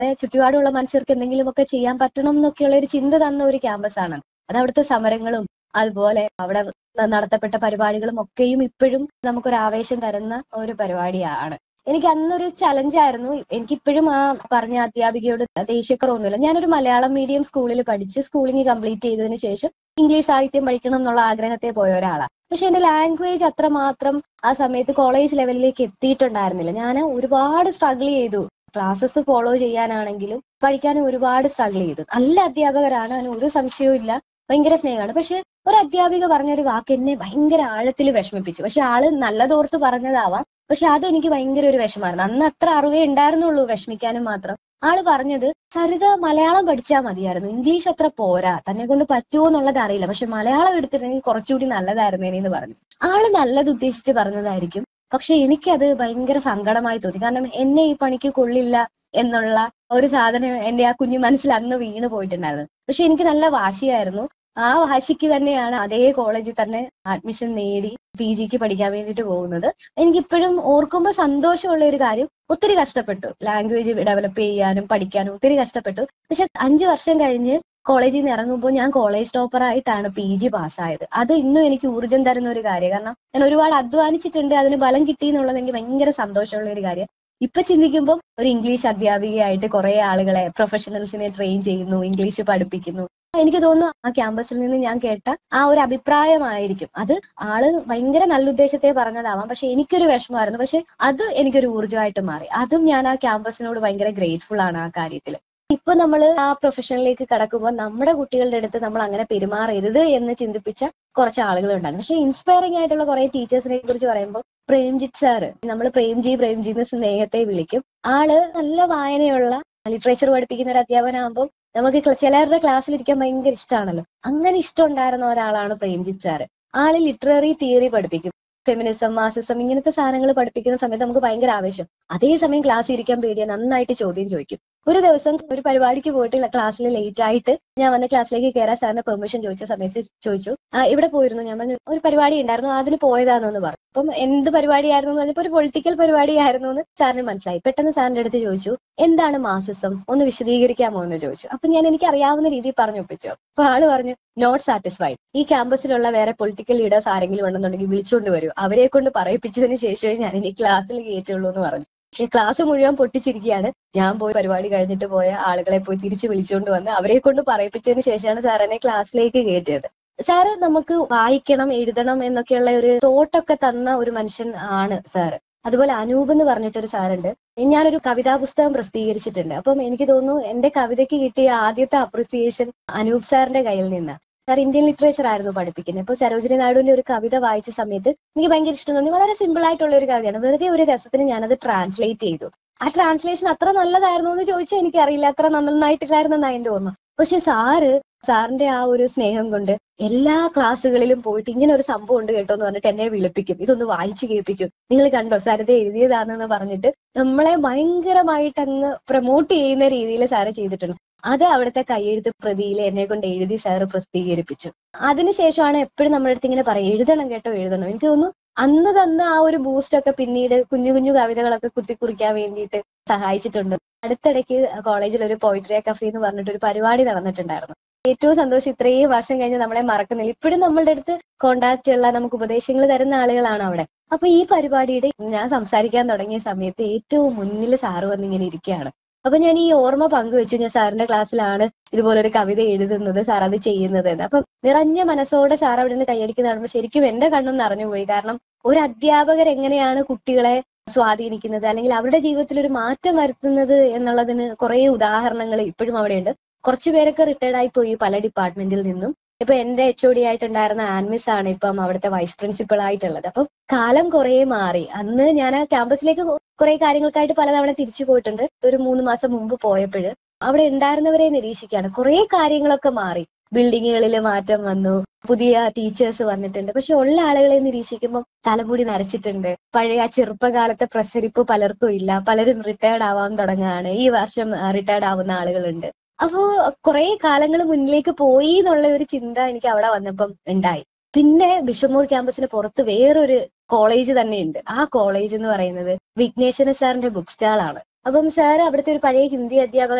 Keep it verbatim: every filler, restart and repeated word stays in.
ചുറ്റുപാടുള്ള മനുഷ്യർക്ക് എന്തെങ്കിലുമൊക്കെ ചെയ്യാൻ പറ്റണം എന്നൊക്കെയുള്ള ഒരു ചിന്ത തന്ന ഒരു ക്യാമ്പസാണ്. അത് അവിടുത്തെ സമരങ്ങളും അതുപോലെ അവിടെ നടത്തപ്പെട്ട പരിപാടികളും ഒക്കെയും ഇപ്പോഴും നമുക്കൊരു ആവേശം തരുന്ന ഒരു പരിപാടിയാണ്. എനിക്ക് അന്നൊരു ചലഞ്ചായിരുന്നു. എനിക്കിപ്പോഴും ആ പറഞ്ഞ അധ്യാപികയോട് ദേഷ്യക്കുറവൊന്നുമില്ല. ഞാനൊരു മലയാളം മീഡിയം സ്കൂളിൽ പഠിച്ച് സ്കൂളിംഗ് കംപ്ലീറ്റ് ചെയ്തതിനു ശേഷം ഇംഗ്ലീഷ് സാഹിത്യം പഠിക്കണം എന്നുള്ള ആഗ്രഹത്തെ പോയ ഒരാളാണ്. പക്ഷെ എന്റെ ലാംഗ്വേജ് അത്രമാത്രം ആ സമയത്ത് കോളേജ് ലെവലിലേക്ക് എത്തിയിട്ടുണ്ടായിരുന്നില്ല. ഞാൻ ഒരുപാട് സ്ട്രഗിൾ ചെയ്തു. ക്ലാസ്സസ് ഫോളോ ചെയ്യാനാണെങ്കിലും പഠിക്കാനും ഒരുപാട് സ്ട്രഗിൾ ചെയ്തു. നല്ല അധ്യാപകരാണ്, അതിന് ഒരു സംശയവും ഇല്ല. ഭയങ്കര സ്നേഹമാണ്. പക്ഷെ ഒരു അധ്യാപിക പറഞ്ഞൊരു വാക്ക് എന്നെ ഭയങ്കര ആഴത്തിൽ വിഷമിപ്പിച്ചു. പക്ഷെ ആള് നല്ലതോർത്ത് പറഞ്ഞതാവാം, പക്ഷെ അതെനിക്ക് ഭയങ്കര ഒരു വിഷമായിരുന്നു. അന്ന് അത്ര അറിവേ ഉണ്ടായിരുന്നുള്ളൂ വിഷമിക്കാനും മാത്രം. ആള് പറഞ്ഞത്, സരിത മലയാളം പഠിച്ചാൽ മതിയായിരുന്നു, ഇംഗ്ലീഷ് അത്ര പോരാ, തന്നെ കൊണ്ട് പറ്റുമോ എന്നുള്ളത് അറിയില്ല, പക്ഷെ മലയാളം എടുത്തിട്ടുണ്ടെങ്കിൽ കുറച്ചുകൂടി നല്ലതായിരുന്നേനെന്ന് പറഞ്ഞു. ആള് നല്ലത് ഉദ്ദേശിച്ച് പറഞ്ഞതായിരിക്കും, പക്ഷെ എനിക്കത് ഭയങ്കര സങ്കടമായി തോന്നി. കാരണം എന്നെ ഈ പണിക്ക് കൊള്ളില്ല എന്നുള്ള ഒരു സാധനം എന്റെ ആ കുഞ്ഞു മനസ്സിൽ അന്ന് വീണ് പോയിട്ടുണ്ടായിരുന്നു. പക്ഷെ എനിക്ക് നല്ല വാശിയായിരുന്നു. ആ വാശിക്ക് തന്നെയാണ് അതേ കോളേജിൽ തന്നെ അഡ്മിഷൻ നേടി പി ജിക്ക് പഠിക്കാൻ വേണ്ടിയിട്ട് പോകുന്നത്. എനിക്കിപ്പോഴും ഓർക്കുമ്പോൾ സന്തോഷമുള്ള ഒരു കാര്യം, ഒത്തിരി കഷ്ടപ്പെട്ടു ലാംഗ്വേജ് ഡെവലപ്പ് ചെയ്യാനും പഠിക്കാനും ഒത്തിരി കഷ്ടപ്പെട്ടു. പക്ഷെ അഞ്ചു വർഷം കഴിഞ്ഞ് കോളേജിൽ നിന്ന് ഇറങ്ങുമ്പോൾ ഞാൻ കോളേജ് ടോപ്പർ ആയിട്ടാണ് പി ജി പാസ്സായത്. അത് ഇന്നും എനിക്ക് ഊർജ്ജം തരുന്ന ഒരു കാര്യം. കാരണം ഞാൻ ഒരുപാട് അധ്വാനിച്ചിട്ടുണ്ട്, അതിന് ബലം കിട്ടി എന്നുള്ളത് എനിക്ക് ഭയങ്കര സന്തോഷമുള്ള ഒരു കാര്യം. ഇപ്പൊ ചിന്തിക്കുമ്പോൾ ഒരു ഇംഗ്ലീഷ് അധ്യാപികയായിട്ട് കുറെ ആളുകളെ പ്രൊഫഷണൽസിനെ ട്രെയിൻ ചെയ്യുന്നു, ഇംഗ്ലീഷ് പഠിപ്പിക്കുന്നു. എനിക്ക് തോന്നുന്നു ആ ക്യാമ്പസിൽ നിന്ന് ഞാൻ കേട്ട ആ ഒരു അഭിപ്രായമായിരിക്കും അത്. ആള് ഭയങ്കര നല്ല ഉദ്ദേശത്തെ പറഞ്ഞതാവാം, പക്ഷെ എനിക്കൊരു വിഷമമായിരുന്നു. പക്ഷെ അത് എനിക്കൊരു ഊർജ്ജമായിട്ട് മാറി. അതും ഞാൻ ആ ക്യാമ്പസിനോട് ഭയങ്കര ഗ്രേറ്റ്ഫുൾ ആണ് ആ കാര്യത്തിൽ. ഇപ്പൊ നമ്മൾ ആ പ്രൊഫഷനിലേക്ക് കടക്കുമ്പോൾ നമ്മുടെ കുട്ടികളുടെ അടുത്ത് നമ്മൾ അങ്ങനെ പെരുമാറരുത് എന്ന് ചിന്തിപ്പിച്ച കുറച്ച് ആളുകൾ ഉണ്ടാകും. പക്ഷെ ഇൻസ്പയറിംഗ് ആയിട്ടുള്ള കുറെ ടീച്ചേഴ്സിനെ കുറിച്ച് പറയുമ്പോൾ പ്രേംജിത്ത് സാറ്, നമ്മൾ പ്രേംജി പ്രേംജി എന്ന് സ്നേഹത്തെ വിളിക്കും. ആള് നല്ല വായനയുള്ള ലിറ്ററേച്ചർ പഠിപ്പിക്കുന്ന ഒരു അധ്യാപനാകുമ്പോൾ നമുക്ക് ചിലരുടെ ക്ലാസ്സിലിരിക്കാൻ ഭയങ്കര ഇഷ്ടമാണല്ലോ. അങ്ങനെ ഇഷ്ടം ഉണ്ടായിരുന്ന ഒരാളാണ് പ്രേംജിത്ത് സാറ്. ആള് ലിറ്റററി തിയറി പഠിപ്പിക്കും. ഫെമിനിസം, മാർസിസം ഇങ്ങനത്തെ സാധനങ്ങൾ പഠിപ്പിക്കുന്ന സമയത്ത് നമുക്ക് ഭയങ്കര ആവേശം. അതേസമയം ക്ലാസ്സിൽ ഇരിക്കാൻ പേടിയാ, നന്നായിട്ട് ചോദ്യം ചോദിക്കും. ഒരു ദിവസം ഒരു പരിപാടിക്ക് പോയിട്ട് ക്ലാസ്സിൽ ലേറ്റ് ആയിട്ട് ഞാൻ വന്ന് ക്ലാസ്സിലേക്ക് കയറാൻ സാറിന് പെർമിഷൻ ചോദിച്ച സമയത്ത് ചോദിച്ചു, ഇവിടെ പോയിരുന്നു. ഞാൻ പറഞ്ഞു ഒരു പരിപാടി ഉണ്ടായിരുന്നു, അതിന് പോയതാണെന്ന് പറഞ്ഞു. അപ്പം എന്ത് പരിപാടിയായിരുന്നു എന്ന് പറഞ്ഞപ്പോൾ ഒരു പൊളിറ്റിക്കൽ പരിപാടിയായിരുന്നു എന്ന് സാറിന് മനസ്സിലായി. പെട്ടെന്ന് സാറിന്റെ അടുത്ത് ചോദിച്ചു, എന്താണ് മാർസിസം, ഒന്ന് വിശദീകരിക്കാമോ എന്ന് ചോദിച്ചു. അപ്പൊ ഞാൻ എനിക്ക് അറിയാവുന്ന രീതിയിൽ പറഞ്ഞു ഒപ്പിച്ചു. അപ്പൊ ആള് പറഞ്ഞു, നോട്ട് സാറ്റിസ്ഫൈഡ്, ഈ ക്യാമ്പസിലുള്ള വേറെ പൊളിറ്റിക്കൽ ലീഡേഴ്സ് ആരെങ്കിലും ഉണ്ടെന്നുണ്ടെങ്കിൽ വിളിച്ചുകൊണ്ട് വരൂ, അവരെ കൊണ്ട് പറയിപ്പിച്ചതിന് ശേഷമേ ഞാൻ ഇനി ക്ലാസ്സിൽ കയറ്റുള്ളൂ എന്ന് പറഞ്ഞു. പക്ഷെ ക്ലാസ് മുഴുവൻ പൊട്ടിച്ചിരിക്കുകയാണ്. ഞാൻ പോയി പരിപാടി കഴിഞ്ഞിട്ട് പോയ ആളുകളെ പോയി തിരിച്ചു വിളിച്ചുകൊണ്ട് വന്ന് അവരെ കൊണ്ട് പറയിപ്പിച്ചതിന് ശേഷമാണ് സാർ എന്നെ ക്ലാസ്സിലേക്ക് കയറ്റിയത്. സാറ് നമുക്ക് വായിക്കണം, എഴുതണം എന്നൊക്കെയുള്ള ഒരു തോട്ടൊക്കെ തന്ന ഒരു മനുഷ്യൻ ആണ് സാറ്. അതുപോലെ അനൂപ് എന്ന് പറഞ്ഞിട്ടൊരു സാറുണ്ട്. ഞാനൊരു കവിതാ പുസ്തകം പ്രസിദ്ധീകരിച്ചിട്ടുണ്ട്. അപ്പം എനിക്ക് തോന്നുന്നു എന്റെ കവിതയ്ക്ക് കിട്ടിയ ആദ്യത്തെ അപ്രിസിയേഷൻ അനൂപ് സാറിന്റെ കയ്യിൽ നിന്നാണ്. സാർ ഇന്ത്യൻ ലിറ്ററേച്ചർ ആയിരുന്നു പഠിപ്പിക്കുന്നത്. അപ്പോൾ സരോജിനി നായിഡുവിന്റെ ഒരു കവിത വായിച്ച സമയത്ത് എനിക്ക് ഭയങ്കര ഇഷ്ടം തോന്നി. വളരെ സിമ്പിൾ ആയിട്ടുള്ള ഒരു കവിതയാണ്. വെറുതെ ഒരു രസത്തിന് ഞാനത് ട്രാൻസ്ലേറ്റ് ചെയ്തു. ആ ട്രാൻസ്ലേഷൻ അത്ര നല്ലതായിരുന്നു എന്ന് ചോദിച്ചാൽ എനിക്കറിയില്ല, അത്ര നന്നായിട്ടില്ലായിരുന്നെന്നാണ് എന്റെ ഓർമ്മ. പക്ഷെ സാറ് സാറിന്റെ ആ ഒരു സ്നേഹം കൊണ്ട് എല്ലാ ക്ലാസ്സുകളിലും പോയിട്ട് ഇങ്ങനെ ഒരു സംഭവം ഉണ്ട് കേട്ടോ എന്ന് പറഞ്ഞിട്ട് എന്നെ വിളിപ്പിക്കും, ഇതൊന്ന് വായിച്ചു കേൾപ്പിക്കും, നിങ്ങൾ കണ്ടോ സരിത എഴുതിയതാണെന്ന് പറഞ്ഞിട്ട് നമ്മളെ ഭയങ്കരമായിട്ട് അങ്ങ് പ്രൊമോട്ട് ചെയ്യുന്ന രീതിയിൽ സാറ് ചെയ്തിട്ടുണ്ട്. അത് അവിടുത്തെ കയ്യെഴുത്ത് പ്രതിയിൽ എന്നെ കൊണ്ട് എഴുതി സാറ് പ്രസിദ്ധീകരിപ്പിച്ചു. അതിനുശേഷമാണ് എപ്പോഴും നമ്മുടെ അടുത്ത് ഇങ്ങനെ പറയും, എഴുതണം കേട്ടോ എഴുതണം. എനിക്ക് തോന്നുന്നു അന്ന് തന്ന ആ ഒരു ബൂസ്റ്റ് ഒക്കെ പിന്നീട് കുഞ്ഞു കുഞ്ഞു കവിതകളൊക്കെ കുത്തിക്കുറിക്കാൻ വേണ്ടിയിട്ട് സഹായിച്ചിട്ടുണ്ട്. അടുത്തിടയ്ക്ക് കോളേജിൽ ഒരു പോയിട്രി കഫേ എന്ന് പറഞ്ഞിട്ട് ഒരു പരിപാടി നടന്നിട്ടുണ്ടായിരുന്നു. ഏറ്റവും സന്തോഷം, ഇത്രയും വർഷം കഴിഞ്ഞ് നമ്മളെ മറക്കുന്നില്ല. ഇപ്പോഴും നമ്മളുടെ അടുത്ത് കോണ്ടാക്ട് ഉള്ള, നമുക്ക് ഉപദേശങ്ങൾ തരുന്ന ആളുകളാണ് അവിടെ. അപ്പൊ ഈ പരിപാടിയുടെ ഞാൻ സംസാരിക്കാൻ തുടങ്ങിയ സമയത്ത് ഏറ്റവും മുന്നിൽ സാറ് വന്നിങ്ങനെ ഇരിക്കുകയാണ്. അപ്പൊ ഞാൻ ഈ ഓർമ്മ പങ്കുവെച്ചു, ഞാൻ സാറിന്റെ ക്ലാസ്സിലാണ് ഇതുപോലൊരു കവിത എഴുതുന്നത്, സാർ അത് ചെയ്യുന്നത് എന്ന്. അപ്പം നിറഞ്ഞ മനസ്സോടെ സാർ അവിടെ നിന്ന് കൈയടിക്കുന്ന കാണുമ്പോൾ ശരിക്കും എന്റെ കണ്ണും നിറഞ്ഞുപോയി. കാരണം ഒരു അധ്യാപകർ എങ്ങനെയാണ് കുട്ടികളെ സ്വാധീനിക്കുന്നത്, അല്ലെങ്കിൽ അവരുടെ ജീവിതത്തിൽ ഒരു മാറ്റം വരുത്തുന്നത് എന്നുള്ളതിന് കുറെ ഉദാഹരണങ്ങൾ ഇപ്പോഴും അവിടെയുണ്ട്. കുറച്ചു പേരൊക്കെ റിട്ടയർഡ് ആയി പോയി പല ഡിപ്പാർട്ട്മെന്റിൽ നിന്നും. ഇപ്പൊ എന്റെ എച്ച് ഒ ഡി ആയിട്ടുണ്ടായിരുന്ന ആൻമിസ് ആണ് ഇപ്പം അവിടുത്തെ വൈസ് പ്രിൻസിപ്പൾ ആയിട്ടുള്ളത്. അപ്പം കാലം കുറെ മാറി. അന്ന് ഞാൻ ആ ക്യാമ്പസിലേക്ക് കുറെ കാര്യങ്ങൾക്കായിട്ട് പലതവണ തിരിച്ചു പോയിട്ടുണ്ട്. ഒരു മൂന്ന് മാസം മുമ്പ് പോയപ്പോൾ അവിടെ ഉണ്ടായിരുന്നവരെ നിരീക്ഷിക്കുകയാണ്. കുറെ കാര്യങ്ങളൊക്കെ മാറി, ബിൽഡിങ്ങുകളിൽ മാറ്റം വന്നു, പുതിയ ടീച്ചേഴ്സ് വന്നിട്ടുണ്ട്. പക്ഷെ ഉള്ള ആളുകളെ നിരീക്ഷിക്കുമ്പോൾ തലമുടി നരച്ചിട്ടുണ്ട്. പഴയ ചെറുപ്പകാലത്തെ പ്രസരിപ്പ് പലർക്കും ഇല്ല. പലരും റിട്ടയർഡ് ആവാൻ തുടങ്ങുകയാണ്. ഈ വർഷം റിട്ടയർഡ് ആവുന്ന ആളുകളുണ്ട്. അപ്പോ കുറെ കാലങ്ങൾ മുന്നിലേക്ക് പോയി എന്നുള്ള ഒരു ചിന്ത എനിക്ക് അവിടെ വന്നപ്പം ഉണ്ടായി. പിന്നെ ബിഷമൂർ ക്യാമ്പസിന് പുറത്ത് വേറൊരു കോളേജ് തന്നെയുണ്ട്. ആ കോളേജ് എന്ന് പറയുന്നത് വിഘ്നേശ്വര സാറിന്റെ ബുക്ക് സ്റ്റാൾ ആണ്. അപ്പം സാർ അവിടുത്തെ ഒരു പഴയ ഹിന്ദി അധ്യാപകൻ